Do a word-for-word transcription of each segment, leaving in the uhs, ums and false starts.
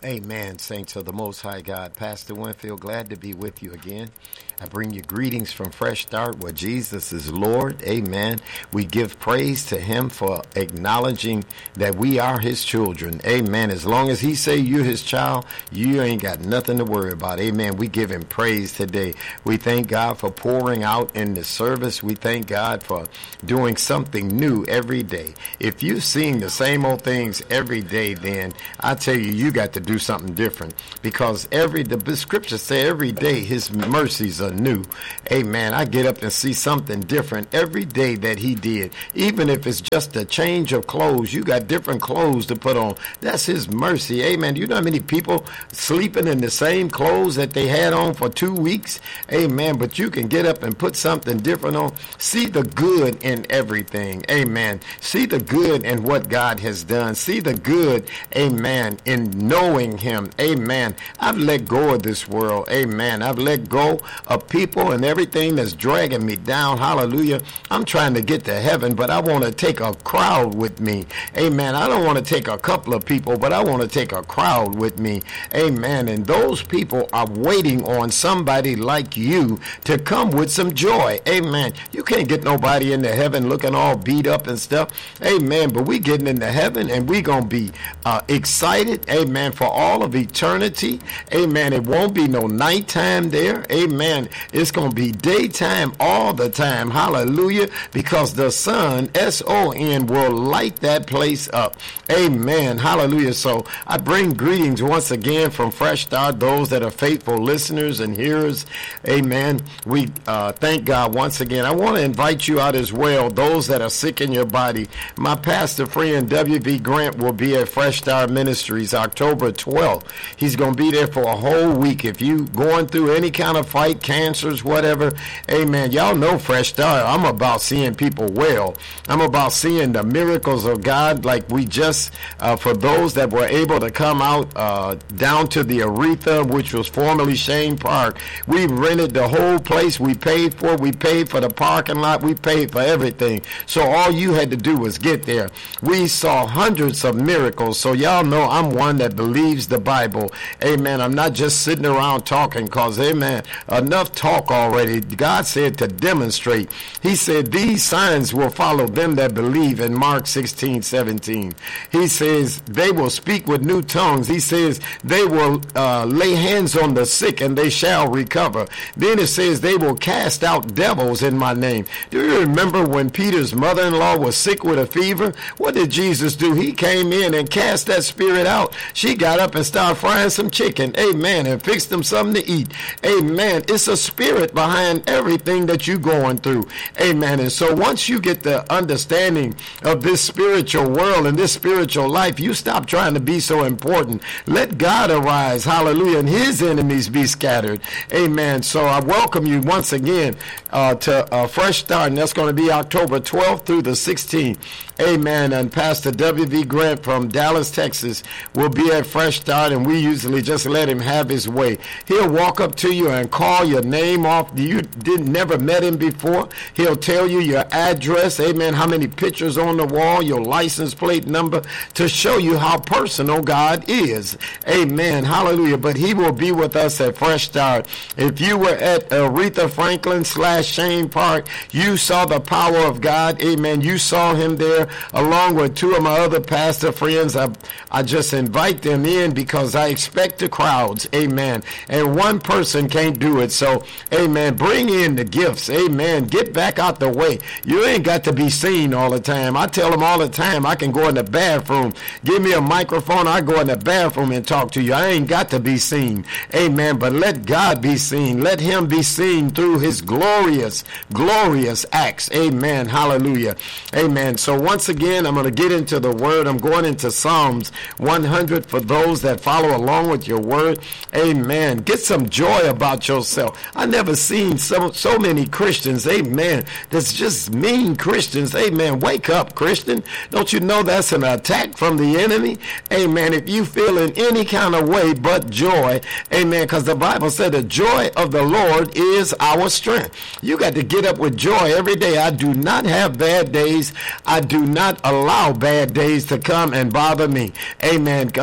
Amen, saints of the Most High God. Pastor Winfield, glad to be with you again. I bring you greetings from Fresh Start, where Jesus is Lord. Amen. We give praise to him for acknowledging that we are his children. Amen. As long as he say you're his child, you ain't got nothing to worry about. Amen. We give him praise today. We thank God for pouring out in the service. We thank God for doing something new every day. If you're seeing the same old things every day, then I tell you, you got to do something different, because every the scriptures say every day his mercies are new. Amen. I get up and see something different every day that he did. Even if it's just a change of clothes, you got different clothes to put on. That's his mercy. Amen. You know how many people sleeping in the same clothes that they had on for two weeks? Amen. But you can get up and put something different on. See the good in everything. Amen. See the good in what God has done. See the good, amen, in knowing him. Amen. I've let go of this world. Amen. I've let go of people and everything that's dragging me down. Hallelujah. I'm trying to get to heaven, but I want to take a crowd with me. Amen. I don't want to take a couple of people, but I want to take a crowd with me. Amen. And those people are waiting on somebody like you to come with some joy. Amen. You can't get nobody into heaven looking all beat up and stuff. Amen. But we getting into heaven, and we going to be uh, excited. Amen. For all of eternity. Amen. It won't be no nighttime there. Amen. It's going to be daytime all the time. Hallelujah. Because the sun, S O N, will light that place up. Amen. Hallelujah. So I bring greetings once again from Fresh Start, those that are faithful listeners and hearers. Amen. We uh, thank God once again. I want to invite you out as well, those that are sick in your body. My pastor friend, W V Grant, will be at Fresh Start Ministries October twelfth. He's going to be there for a whole week. If you going through any kind of fight, cancers, whatever, amen. Y'all know Fresh Start. I'm about seeing people well. I'm about seeing the miracles of God, like we just, uh, for those that were able to come out uh, down to the Aretha, which was formerly Shane Park. We rented the whole place. We paid for it. We paid for the parking lot. We paid for everything. So all you had to do was get there. We saw hundreds of miracles. So y'all know I'm one that believes the Bible. Amen. I'm not just sitting around talking, because, amen, enough talk already. God said to demonstrate. He said these signs will follow them that believe in Mark sixteen seventeen. He says they will speak with new tongues. He says they will uh, lay hands on the sick and they shall recover. Then it says they will cast out devils in my name. Do you remember when Peter's mother-in-law was sick with a fever? What did Jesus do? He came in and cast that spirit out. She got up and started frying some chicken. Amen. And fixed them something to eat. Amen. It's a spirit behind everything that you're going through. Amen. And so once you get the understanding of this spiritual world and this spiritual life, you stop trying to be so important. Let God arise. Hallelujah. And his enemies be scattered. Amen. So I welcome you once again uh, to uh, Fresh Start. And that's going to be October twelfth through the sixteenth. Amen. And Pastor W V Grant from Dallas, Texas will be at Fresh Start, and we usually just let him have his way. He'll walk up to you and call your name off. You didn't never met him before. He'll tell you your address, amen, how many pictures on the wall, your license plate number, to show you how personal God is. Amen. Hallelujah. But he will be with us at Fresh Start. If you were at Aretha Franklin slash Shane Park, you saw the power of God. Amen. You saw him there along with two of my other pastor friends. I, I just invite them in because I expect the crowds. Amen. And one person can't do it. So, amen, bring in the gifts. Amen. Get back out the way. You ain't got to be seen all the time. I tell them all the time, I can go in the bathroom. Give me a microphone. I go in the bathroom and talk to you. I ain't got to be seen. Amen. But let God be seen. Let him be seen through his glorious, glorious acts. Amen. Hallelujah. Amen. So once again, I'm going to get into the word. I'm going into Psalms one hundred for those that follow along with your word. Amen. Get some joy about yourself. I never seen so, so many Christians, amen, that's just mean Christians. Amen. Wake up, Christian. Don't you know that's an attack from the enemy? Amen. If you feel in any kind of way but joy, amen, because the Bible said the joy of the Lord is our strength. You got to get up with joy every day. I do not have bad days. I do not allow bad days to come and bother me. Amen. Because it's not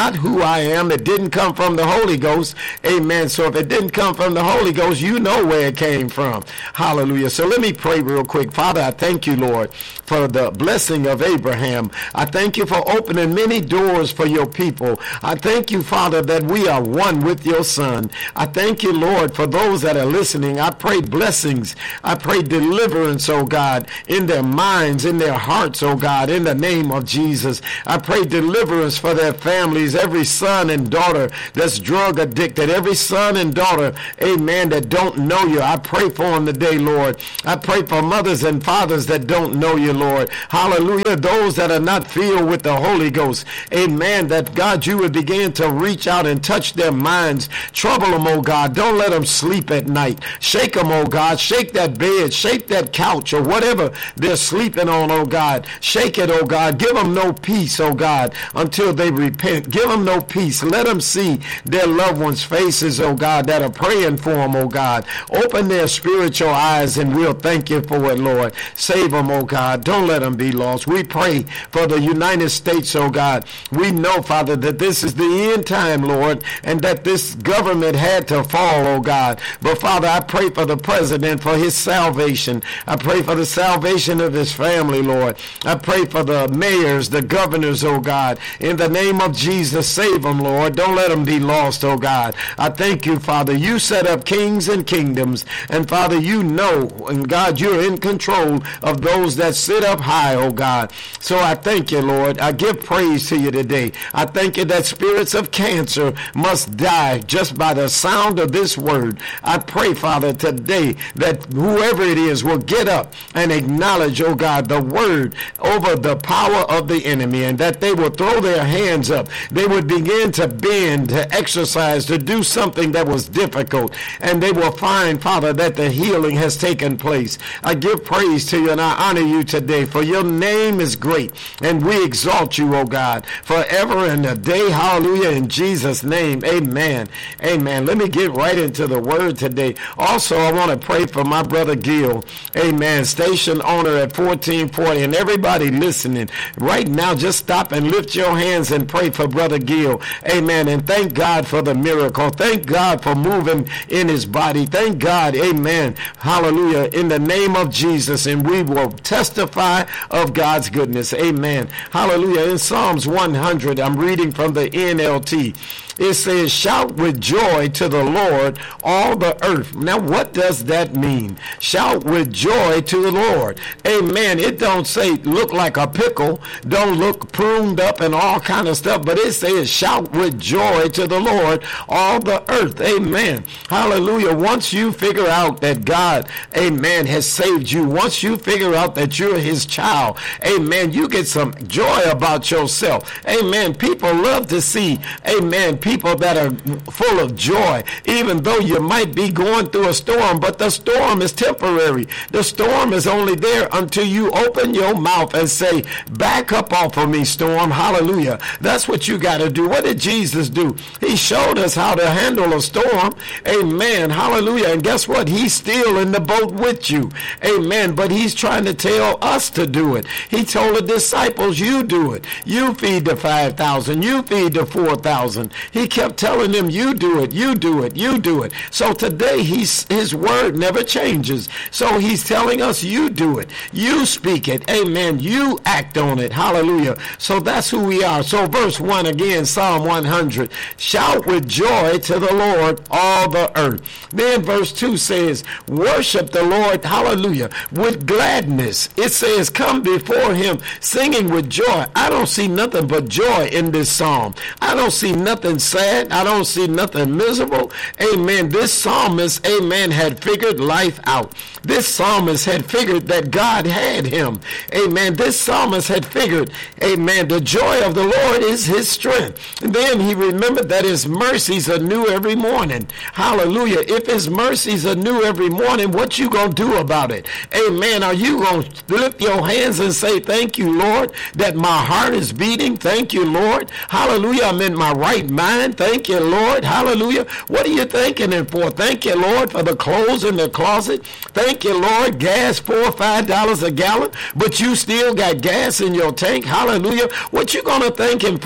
not who I am. It didn't come from the Holy Ghost. Amen. So if it didn't come from the Holy Ghost, you know where it came from. Hallelujah. So let me pray real quick. Father, I thank you, Lord, for the blessing of Abraham. I thank you for opening many doors for your people. I thank you, Father, that we are one with your Son. I thank you, Lord, for those that are listening. I pray blessings. I pray deliverance, oh God, in their minds, in their hearts, oh God, in the name of Jesus. I pray deliverance for their families, every son and daughter that's drug addicted, every son and daughter, amen, that don't know you. I pray for them today, Lord. I pray for mothers and fathers that don't know you, Lord. Hallelujah. Those that are not filled with the Holy Ghost, amen, that God, you would begin to reach out and touch their minds. Trouble them, oh God. Don't let them sleep at night. Shake them, oh God. Shake that bed. Shake that couch or whatever they're sleeping on, oh God. Shake it, oh God. Give them no peace, oh God, until they repent. Give them no peace. Let them see their loved ones' faces, oh God, that are praying for them, oh God. Open their spiritual eyes and we'll thank you for it, Lord. Save them, oh God. Don't let them be lost. We pray for the United States, oh God. We know, Father, that this is the end time, Lord, and that this government had to fall, oh God. But Father, I pray for the president, for his salvation. I pray for the salvation of his family, Lord. I pray for the mayors, the governors, oh God. In the name of Jesus, save them, Lord. Don't let them be lost, oh God. I thank you, Father. You set up kings and kingdoms. And Father, you know, and God, you're in control of those that sit up high, oh God. So I thank you, Lord. I give praise to you today. I thank you that spirits of cancer must die just by the sound of this word. I pray, Father, today that whoever it is will get up and acknowledge, oh God, the word over the power of the enemy, and that they will throw their hands up. They would begin to bend, to exercise, to do something that was difficult, and they will find, Father, that the healing has taken place. I give praise to you and I honor you today, for your name is great, and we exalt you, oh God, forever and a day. Hallelujah. In Jesus' name, amen. Amen. Let me get right into the word today. Also, I want to pray for my brother Gil, amen, station owner at fourteen forty, and everybody listening right now, just stop and lift your hands and pray for brother Gil, amen, and thank God for the miracle. Thank God for moving in his body. Thank God, amen, hallelujah, in the name of Jesus, and we will testify of God's goodness, amen, hallelujah. In Psalms one hundred, I'm reading from the N L T. It says, shout with joy to the Lord, all the earth. Now, what does that mean? Shout with joy to the Lord. Amen. It don't say look like a pickle, don't look pruned up and all kind of stuff, but it says shout with joy to the Lord, all the earth. Amen. Hallelujah. Once you figure out that God, amen, has saved you, once you figure out that you're his child, amen, you get some joy about yourself. Amen. People love to see, amen, people that are full of joy, even though you might be going through a storm, but the storm is temporary. The storm is only there until you open your mouth and say, back up off of me, storm. Hallelujah. That's what you got to do. What did Jesus do? He showed us how to handle a storm. Amen. Hallelujah. And guess what? He's still in the boat with you. Amen. But he's trying to tell us to do it. He told the disciples, you do it. You feed the five thousand. You feed the four thousand. He kept telling them, you do it, you do it, you do it. So today, he's, his word never changes. So he's telling us, you do it. You speak it. Amen. You act on it. Hallelujah. So that's who we are. So verse one again, Psalm one hundred. Shout with joy to the Lord, all the earth. Then verse two says, worship the Lord, hallelujah, with gladness. It says, come before him singing with joy. I don't see nothing but joy in this psalm. I don't see nothing sad. I don't see nothing miserable. Amen. This psalmist, amen, had figured life out. This psalmist had figured that God had him. Amen. This psalmist had figured, amen, the joy of the Lord is his strength. And then he remembered that his mercies are new every morning. Hallelujah. If his mercies are new every morning, what you going to do about it? Amen. Are you going to lift your hands and say, thank you, Lord, that my heart is beating? Thank you, Lord. Hallelujah. I'm in my right mind. Thank you, Lord. Hallelujah. What are you thanking him for? Thank you, Lord, for the clothes in the closet. Thank you, Lord. Gas four or five dollars a gallon, but you still got gas in your tank. Hallelujah. What you going to thank him for today?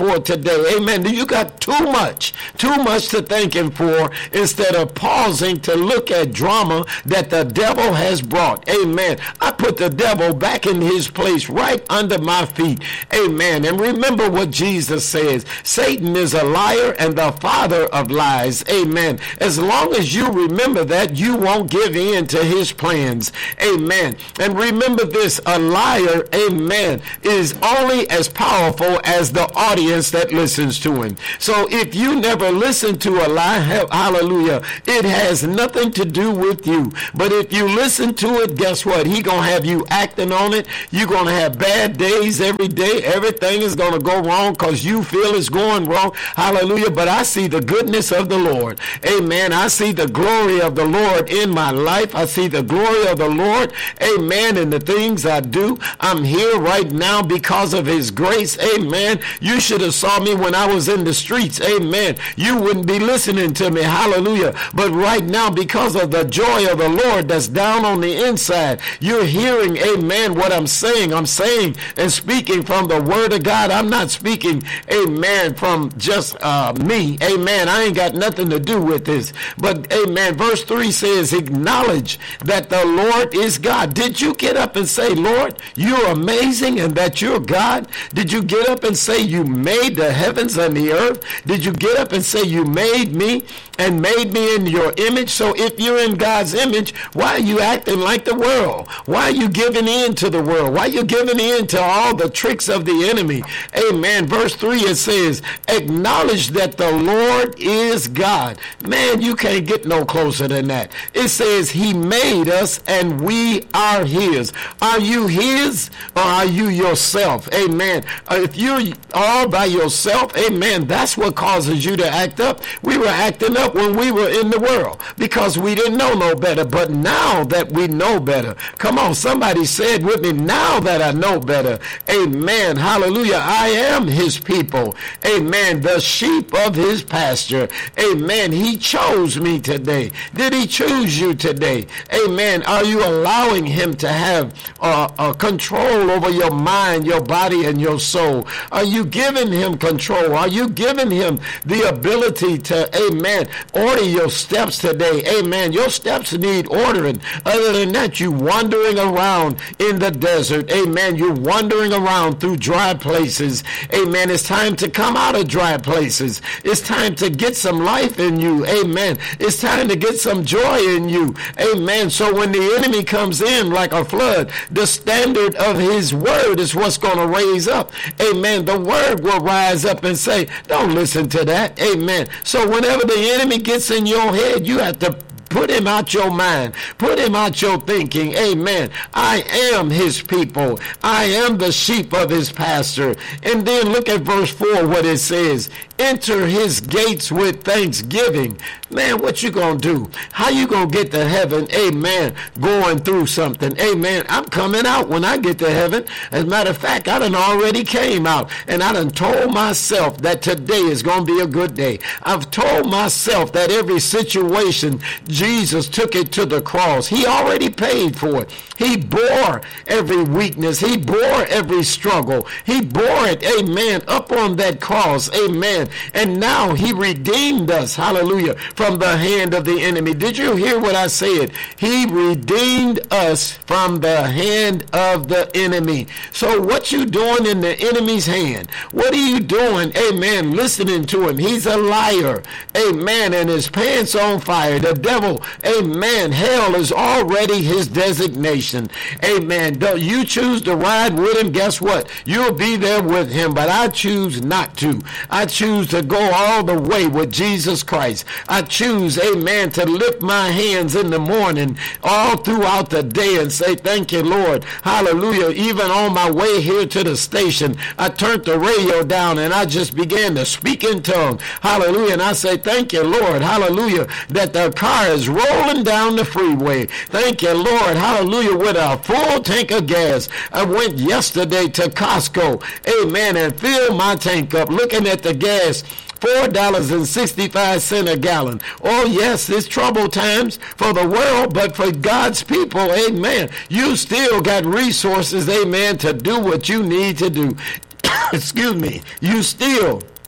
today. Amen. You got too much, too much to thank him for instead of pausing to look at drama that the devil has brought. Amen. I put the devil back in his place right under my feet. Amen. And remember what Jesus says. Satan is a liar and the father of lies. Amen. As long as you remember that, you won't give in to his plans. Amen. And remember this, a liar, amen, is only as powerful as the audience that listens to him. So if you never listen to a lie, hallelujah, it has nothing to do with you. But if you listen to it, guess what? He gonna have you acting on it. You're gonna have bad days every day. Everything is gonna go wrong because you feel it's going wrong. Hallelujah. But I see the goodness of the Lord. Amen. I see the glory of the Lord in my life. I see the glory of the Lord. Amen. In the things I do. I'm here right now because of his grace. Amen. You should have saw me when I was in the streets. Amen. You wouldn't be listening to me. Hallelujah. But right now, because of the joy of the Lord that's down on the inside, you're hearing, amen, what I'm saying. I'm saying and speaking from the word of God. I'm not speaking, amen, from just uh, me. Amen. I ain't got nothing to do with this. But, amen, verse three says, acknowledge that the Lord is God. Did you get up and say, Lord, you're amazing and that you're God? Did you get up and say you made the heavens and the earth? Did you get up and say you made me and made me in your image? So if you're in God's image, why are you acting like the world? Why are you giving in to the world? Why are you giving in to all the tricks of the enemy? Amen. Verse three, it says, acknowledge that the Lord is God. Man, you can't get no closer than that. It says he made us and we are his. Are you his or are you yourself? Amen. If you're all by yourself, amen, that's what causes you to act up. We were acting up when we were in the world because we didn't know no better. But now that we know better, come on, somebody said with me, now that I know better, amen, hallelujah, I am his people, amen, the sheep of his pasture, amen. He chose me today. Did he choose you today? Amen. Are you allowing him to have uh, uh, control over your mind, your body, and your soul? Are you giving him control? Are you giving him the ability to, amen, order your steps today? Amen. Your steps need ordering. Other than that, you wandering around in the desert. Amen. You're wandering around through dry places. Amen. It's time to come out of dry places. It's time to get some life in you. Amen. It's time to get some joy in you. Amen. So when the enemy comes in like a flood, the standard of his word is what's going to raise up. Amen. The word will rise up and say, don't listen to that. Amen. So whenever the enemy gets in your head, you have to put him out your mind. Put him out your thinking. Amen. I am his people. I am the sheep of his pasture. And then look at verse four, what it says. Enter his gates with thanksgiving. Man, what you gonna do? How you gonna get to heaven? Amen. Going through something. Amen. I'm coming out when I get to heaven. As a matter of fact, I done already came out. And I done told myself that today is gonna be a good day. I've told myself that every situation, Jesus took it to the cross. He already paid for it. He bore every weakness. He bore every struggle. He bore it, amen, up on that cross, amen. And now he redeemed us, hallelujah, from the hand of the enemy. Did you hear what I said? He redeemed us from the hand of the enemy. So what you doing in the enemy's hand? What are you doing, amen, listening to him? He's a liar, amen, and his pants on fire. The devil, amen, hell is already his designation, amen. Don't you choose to ride with him, guess what? You'll be there with him, but I choose not to. I choose to go all the way with Jesus Christ. I choose, amen, to lift my hands in the morning all throughout the day and say, thank you, Lord, hallelujah. Even on my way here to the station, I turned the radio down and I just began to speak in tongues, hallelujah, and I say, thank you, Lord, hallelujah, that the car is rolling down the freeway. Thank you, Lord, hallelujah, with a full tank of gas. I went yesterday to Costco, amen, and filled my tank up, looking at the gas, four dollars and sixty-five cents a gallon. Oh, yes, it's trouble times for the world, but for God's people, amen, you still got resources, amen, to do what you need to do. Excuse me. You still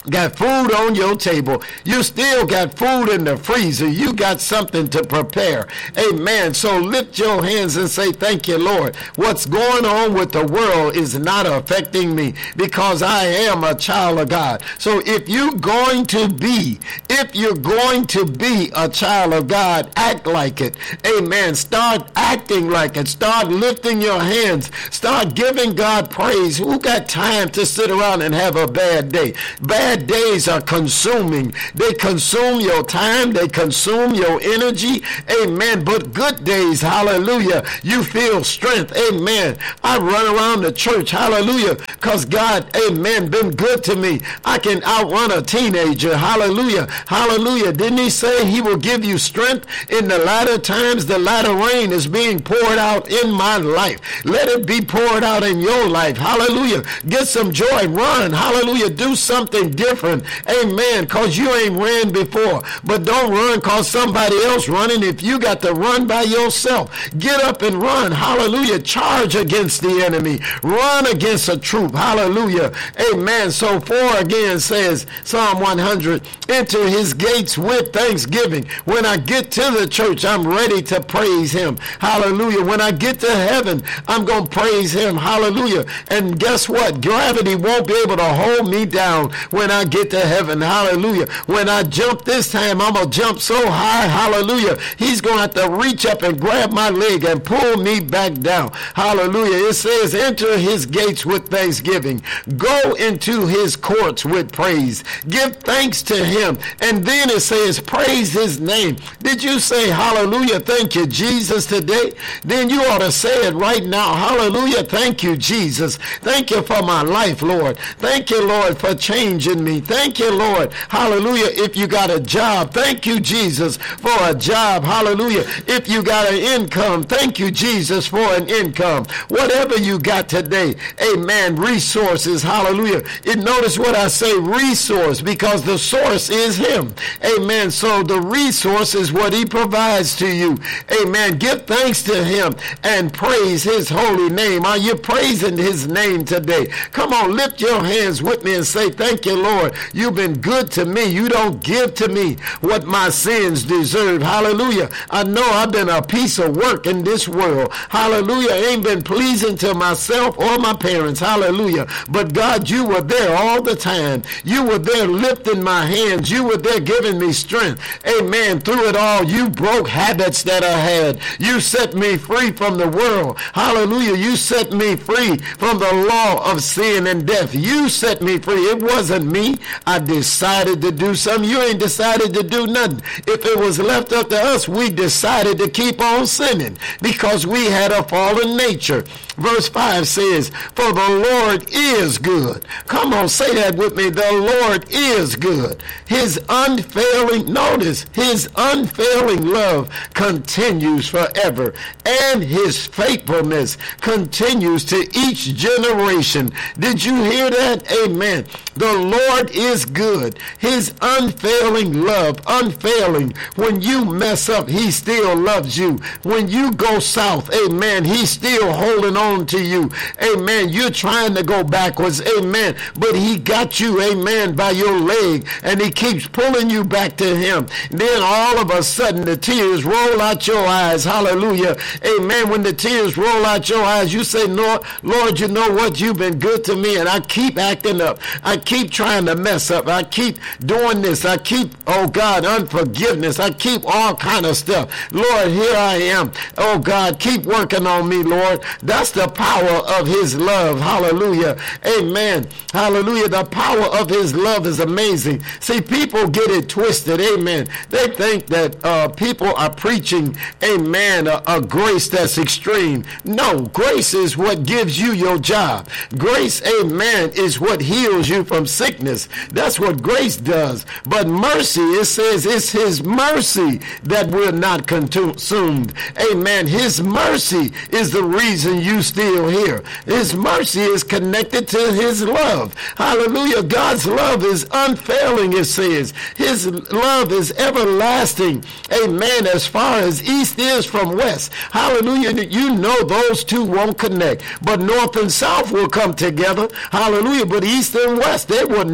got food on your table. You still got food in the freezer. You got something to prepare. Amen. So lift your hands and say, thank you, Lord. What's going on with the world is not affecting me because I am a child of God. So if you're going to be, if you're going to be a child of God, act like it. Amen. Start acting like it. Start lifting your hands. Start giving God praise. Who got time to sit around and have a bad day? Bad days are consuming. They consume your time. They consume your energy. Amen. But good days, hallelujah, you feel strength. Amen. I run around the church, hallelujah, because God, amen, been good to me. I can outrun a teenager. Hallelujah. Hallelujah. Didn't he say he will give you strength in the latter times? The latter rain is being poured out in my life. Let it be poured out in your life. Hallelujah. Get some joy. Run. Hallelujah. Do something different. Different. Amen. Because you ain't ran before. But don't run because somebody else running. If you got to run by yourself, get up and run. Hallelujah. Charge against the enemy. Run against a troop. Hallelujah. Amen. So four again says, Psalm one hundred, enter his gates with thanksgiving. When I get to the church, I'm ready to praise him. Hallelujah. When I get to heaven, I'm going to praise him. Hallelujah. And guess what? Gravity won't be able to hold me down when I get to heaven. Hallelujah. When I jump this time, I'm going to jump so high. Hallelujah. He's going to have to reach up and grab my leg and pull me back down. Hallelujah. It says, enter his gates with thanksgiving. Go into his courts with praise. Give thanks to him. And then it says, praise his name. Did you say hallelujah? Thank you, Jesus, today? Then you ought to say it right now. Hallelujah. Thank you, Jesus. Thank you for my life, Lord. Thank you, Lord, for changing me. Thank you, Lord. Hallelujah. If you got a job, thank you, Jesus, for a job. Hallelujah. If you got an income, thank you, Jesus, for an income. Whatever you got today, amen, resources. Hallelujah. And notice what I say, resource, because the source is him. Amen. So the resource is what he provides to you. Amen. Give thanks to him and praise his holy name. Are you praising his name today? Come on, lift your hands with me and say, thank you, Lord. You've been good to me. You don't give to me what my sins deserve. Hallelujah. I know I've been a piece of work in this world. Hallelujah. I ain't been pleasing to myself or my parents. Hallelujah. But God, you were there all the time. You were there lifting my hands. You were there giving me strength. Amen. Through it all, you broke habits that I had. You set me free from the world. Hallelujah. You set me free from the law of sin and death. You set me free. It wasn't me. I decided to do something. You ain't decided to do nothing. If it was left up to us, we decided to keep on sinning because we had a fallen nature. Verse five says, for the Lord is good. Come on, say that with me. The Lord is good. His unfailing, notice, his unfailing love continues forever, and his faithfulness continues to each generation. Did you hear that? Amen. The Lord is good. His unfailing love, unfailing. When you mess up, he still loves you. When you go south, amen, he's still holding on to you. Amen. You're trying to go backwards. Amen. But he got you, amen, by your leg, and he keeps pulling you back to him. Then all of a sudden the tears roll out your eyes. Hallelujah. Amen. When the tears roll out your eyes, you say, Lord, Lord, you know what? You've been good to me, and I keep acting up. I keep trying to mess up. I keep doing this. I keep, oh God, unforgiveness. I keep all kind of stuff. Lord, here I am. Oh God, keep working on me, Lord. That's the power of his love. Hallelujah. Amen. Hallelujah. The power of his love is amazing. See, people get it twisted. Amen. They think that uh, people are preaching, amen, a, a grace that's extreme. No, grace is what gives you your job. Grace, amen, is what heals you from sickness. That's what grace does. But mercy, it says it's his mercy that we're not consumed. Amen. His mercy is the reason you still here. His mercy is connected to his love. Hallelujah. God's love is unfailing, it says. His love is everlasting. Amen. As far as east is from west. Hallelujah. You know those two won't connect. But north and south will come together. Hallelujah. But east and west, they will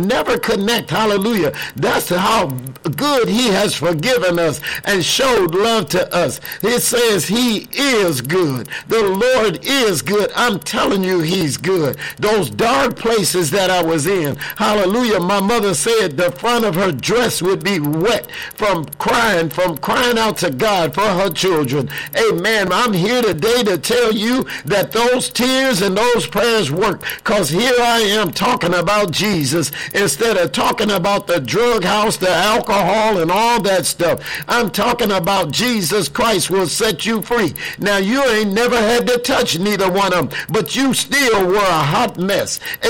never connect. Hallelujah. That's how good he has forgiven us and showed love to us. It says he is good. The Lord is good. I'm telling you, he's good. Those dark places that I was in, hallelujah, my mother said the front of her dress would be wet from crying, from crying out to God for her children. Amen. I'm here today to tell you that those tears and those prayers work, because here I am talking about Jesus instead of talking about the drug house, the alcohol, and all that stuff. I'm talking about Jesus Christ will set you free. Now, you ain't never had to touch neither one of them, but you still were a hot mess.